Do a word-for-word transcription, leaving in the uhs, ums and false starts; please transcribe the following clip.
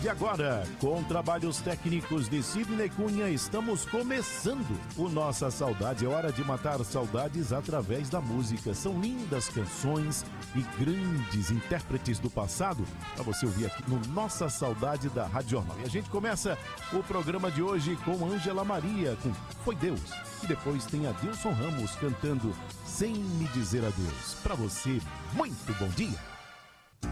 de agora, com trabalhos técnicos de Sidney Cunha, estamos começando o Nossa Saudade. É hora de matar saudades através da música. São lindas canções e grandes intérpretes do passado para você ouvir aqui no Nossa Saudade da Rádio Jornal. E a gente começa o programa de hoje com Ângela Maria, com Foi Deus. E depois tem Adilson Ramos cantando Sem Me Dizer Adeus. Para você, muito bom dia.